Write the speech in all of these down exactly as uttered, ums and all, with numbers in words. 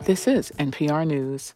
This is N P R News.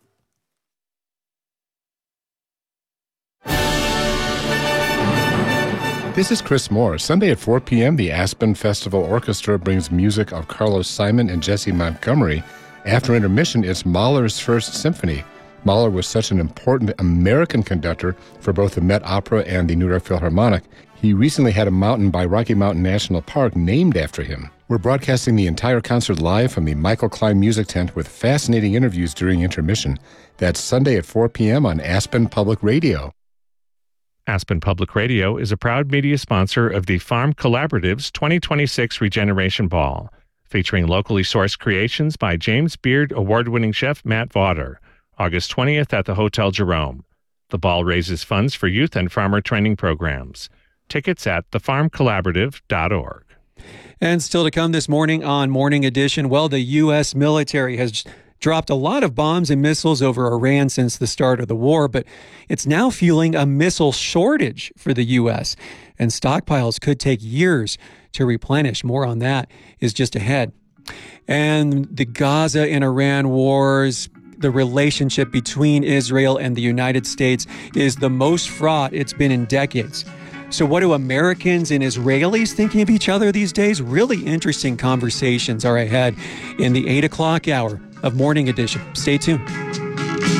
This is Chris Moore. Sunday at four p.m., the Aspen Festival Orchestra brings music of Carlos Simon and Jesse Montgomery. After intermission, it's Mahler's First Symphony. Mahler was such an important American conductor for both the Met Opera and the New York Philharmonic. He recently had a mountain by Rocky Mountain National Park named after him. We're broadcasting the entire concert live from the Michael Klein Music Tent with fascinating interviews during intermission. That's Sunday at four p.m. on Aspen Public Radio. Aspen Public Radio is a proud media sponsor of the Farm Collaborative's twenty twenty-six Regeneration Ball, featuring locally sourced creations by James Beard award-winning chef Matt Vaughter, August twentieth at the Hotel Jerome. The ball raises funds for youth and farmer training programs. Tickets at the farm collaborative dot org. And still to come this morning on Morning Edition, well, the U S military has dropped a lot of bombs and missiles over Iran since the start of the war, but it's now fueling a missile shortage for the U S, and stockpiles could take years to replenish. More on that is just ahead. And the Gaza and Iran wars, the relationship between Israel and the United States is the most fraught it's been in decades. So what do Americans and Israelis thinking of each other these days? Really interesting conversations are ahead in the eight o'clock hour of Morning Edition. Stay tuned.